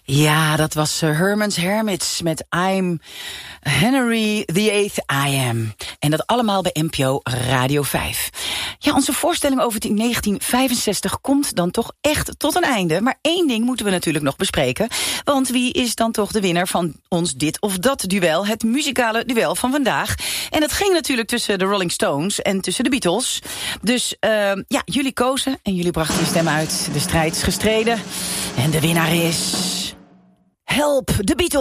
Ja, dat was Herman's Hermits met I'm Henry VIII I Am. En dat allemaal bij NPO Radio 5. Ja, onze voorstelling over 1965 komt dan toch echt tot een einde. Maar één ding moeten we natuurlijk nog bespreken. Want wie is dan toch de winnaar van ons dit of dat duel? Het muzikale duel van vandaag. En het ging natuurlijk tussen de Rolling Stones en tussen de Beatles. Dus ja, jullie kozen en jullie brachten je stem uit. De strijd is gestreden. En de winnaar is... Help, de Beatles!